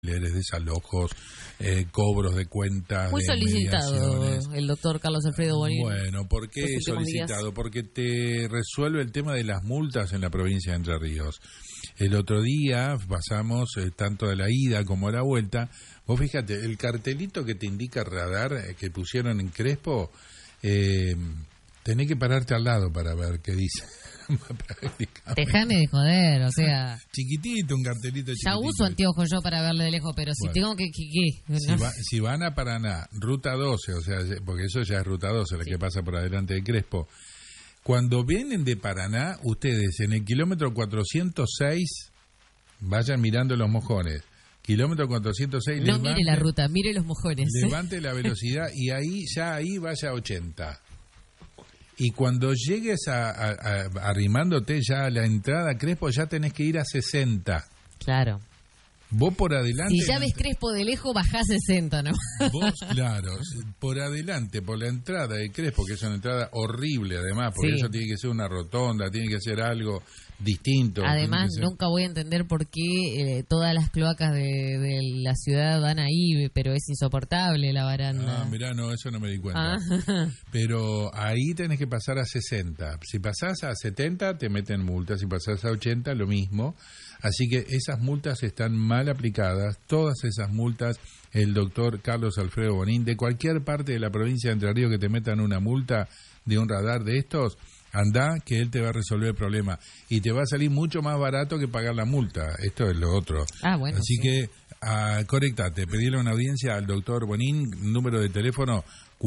desalojos, cobros de cuentas. Muy solicitado el doctor Carlos Alfredo Bonín. Bueno, ¿por qué solicitado? Días. Porque te resuelve el tema de las multas en la provincia de Entre Ríos. El otro día pasamos tanto de la ida como a la vuelta. Vos fíjate, el cartelito que te indica radar que pusieron en Crespo, tenés que pararte al lado para ver qué dice. Déjame de joder, o sea... Chiquitito, un cartelito chiquitito. Ya uso anteojos yo para verle de lejos, pero si tengo que... Si van a Paraná, Ruta 12, o sea, porque eso ya es Ruta 12, la que pasa por adelante de Crespo. Cuando vienen de Paraná, ustedes en el kilómetro 406, vayan mirando los mojones. Kilómetro 406... No mire la ruta, mire los mojones. Levante la velocidad y ahí vaya a 80. Y cuando llegues arrimándote ya a la entrada Crespo, ya tenés que ir a 60. Claro. Vos por adelante... Si ya ves Crespo de lejos, bajás 60, ¿no? Vos, claro, por adelante, por la entrada de Crespo, que es una entrada horrible además, porque eso tiene que ser una rotonda, tiene que ser algo distinto. Además, nunca voy a entender por qué todas las cloacas de la ciudad van ahí, pero es insoportable la baranda. Mirá, no, eso no me di cuenta. Pero ahí tenés que pasar a 60. Si pasás a 70, te meten multas. Si pasás a 80, lo mismo. Así que esas multas están mal aplicadas. Todas esas multas, el doctor Carlos Alfredo Bonín, de cualquier parte de la provincia de Entre Ríos que te metan una multa de un radar de estos, andá que él te va a resolver el problema. Y te va a salir mucho más barato que pagar la multa. Esto es lo otro. Bueno, así que conectate, pedirle una audiencia al doctor Bonín, número de teléfono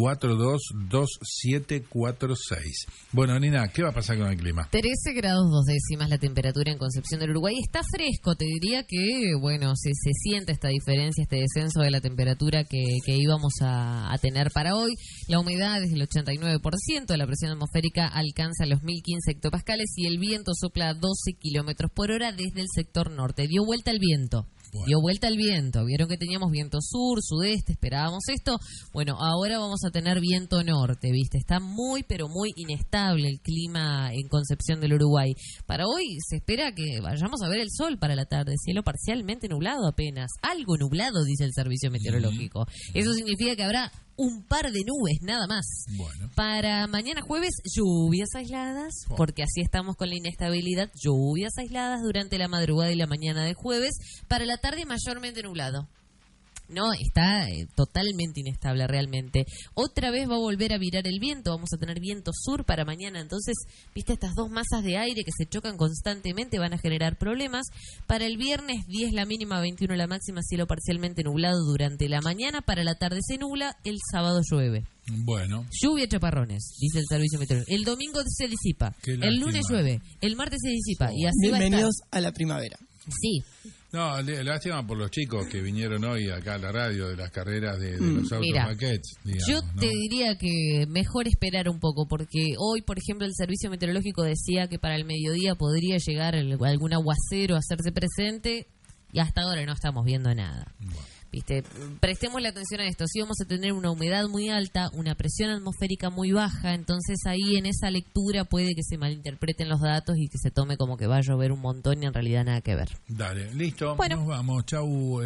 422746. Bueno, Nina, ¿qué va a pasar con el clima? 13 grados 2 décimas la temperatura en Concepción del Uruguay. Está fresco, te diría que, bueno, se siente esta diferencia, este descenso de la temperatura que íbamos a tener para hoy. La humedad es del 89%, la presión atmosférica alcanza los 1015 hectopascales y el viento sopla a 12 kilómetros por hora desde el sector norte. Dio vuelta el viento. Dio vuelta el viento. Vieron que teníamos viento sur, sudeste, esperábamos esto. Bueno, ahora vamos a tener viento norte, ¿viste? Está muy, pero muy inestable el clima en Concepción del Uruguay. Para hoy se espera que vayamos a ver el sol para la tarde. Cielo parcialmente nublado apenas. Algo nublado, dice el servicio meteorológico. Eso significa que habrá un par de nubes, nada más. Bueno. Para mañana jueves, lluvias aisladas, porque así estamos con la inestabilidad. Lluvias aisladas durante la madrugada y la mañana de jueves. Para la tarde, mayormente nublado. No, está totalmente inestable realmente. Otra vez va a volver a virar el viento. Vamos a tener viento sur para mañana. Entonces, viste, estas dos masas de aire que se chocan constantemente van a generar problemas. Para el viernes, 10 la mínima, 21 la máxima, cielo parcialmente nublado durante la mañana. Para la tarde se nubla, el sábado llueve. Bueno. Lluvia, chaparrones, dice el servicio meteorológico. El domingo se disipa. El lunes llueve. El martes se disipa. Y así bienvenidos a la primavera. Sí. No, lástima por los chicos que vinieron hoy acá a la radio de las carreras de los autos maquettes. Digamos, yo te diría que mejor esperar un poco, porque hoy, por ejemplo, el servicio meteorológico decía que para el mediodía podría llegar algún aguacero a hacerse presente, y hasta ahora no estamos viendo nada. Bueno. ¿Viste? Prestemos la atención a esto. Sí, vamos a tener una humedad muy alta, una presión atmosférica muy baja, entonces ahí en esa lectura puede que se malinterpreten los datos y que se tome como que va a llover un montón y en realidad nada que ver. Dale, listo, bueno. Nos vamos. Chau,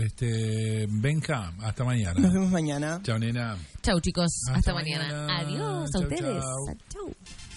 Benja, hasta mañana. Nos vemos mañana. Chau, nena. Chau, chicos, hasta mañana. Adiós chau, a ustedes. Chau.